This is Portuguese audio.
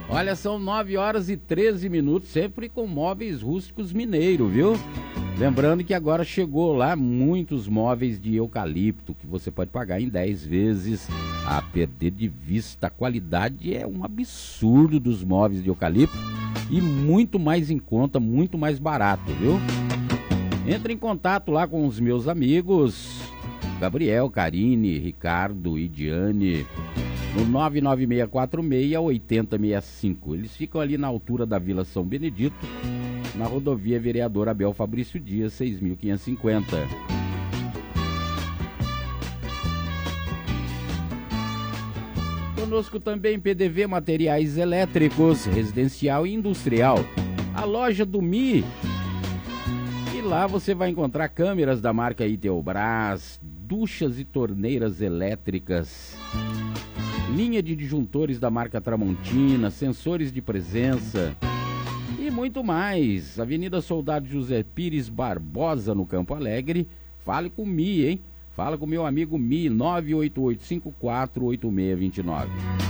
Olha, são 9h13, sempre com móveis rústicos mineiro, viu? Lembrando que agora chegou lá muitos móveis de eucalipto, que você pode pagar em 10 vezes, a perder de vista. A qualidade é um absurdo dos móveis de eucalipto e muito mais em conta, muito mais barato, viu? Entre em contato lá com os meus amigos Gabriel, Karine, Ricardo e Diane no 99646-8065. Eles ficam ali na altura da Vila São Benedito, na rodovia Vereador Abel Fabrício Dias, 6550. Conosco também PDV Materiais Elétricos, Residencial e Industrial. A loja do Mi. E lá você vai encontrar câmeras da marca Iteobras, duchas e torneiras elétricas, linha de disjuntores da marca Tramontina, sensores de presença e muito mais. Avenida Soldado José Pires Barbosa, no Campo Alegre. Fale com o Mi, hein? Fala com meu amigo Mi, 988548629.